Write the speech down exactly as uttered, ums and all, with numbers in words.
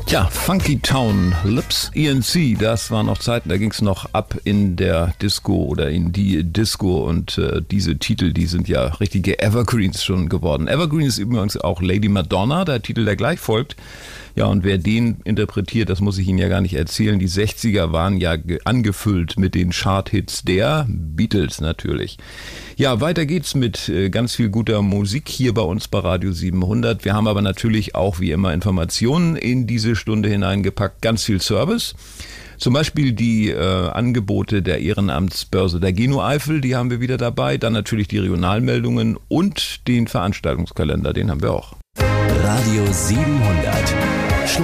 Ja, Funky Town Lips, E N C, das waren noch Zeiten, da ging es noch ab in der Disco oder in die Disco und äh, diese Titel, die sind ja richtige Evergreens schon geworden. Evergreen ist übrigens auch Lady Madonna, der Titel, der gleich folgt. Ja, und wer den interpretiert, das muss ich Ihnen ja gar nicht erzählen. Die sechziger waren ja ge- angefüllt mit den Chart-Hits der Beatles natürlich. Ja, weiter geht's mit äh, ganz viel guter Musik hier bei uns bei Radio siebenhundert. Wir haben aber natürlich auch wie immer Informationen in diese Stunde hineingepackt. Ganz viel Service. Zum Beispiel die äh, Angebote der Ehrenamtsbörse der Geno-Eifel, die haben wir wieder dabei. Dann natürlich die Regionalmeldungen und den Veranstaltungskalender, den haben wir auch. Radio siebenhundert.